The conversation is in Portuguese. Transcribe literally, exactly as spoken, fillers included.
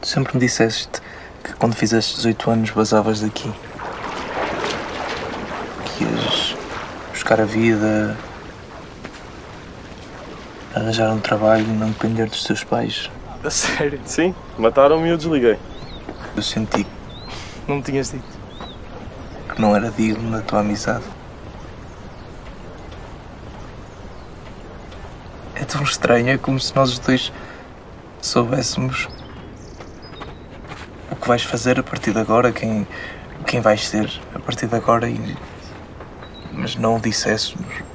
Tu sempre me disseste que quando fizeste dezoito anos basavas daqui. Que ias buscar a vida, arranjar um trabalho e não depender dos teus pais. A sério? Sim, mataram-me e eu desliguei. Eu senti Não me tinhas dito. que não era digno da tua amizade. É tão estranho, é como se nós os dois soubéssemos o que vais fazer a partir de agora, quem, quem vais ser a partir de agora, e, mas não o disséssemos.